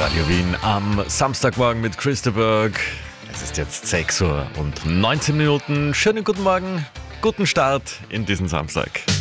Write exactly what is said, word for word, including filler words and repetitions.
Radio Wien am Samstagmorgen mit Christa-Berg. Es ist jetzt sechs Uhr und neunzehn Minuten. Schönen guten Morgen, guten Start in diesen Samstag.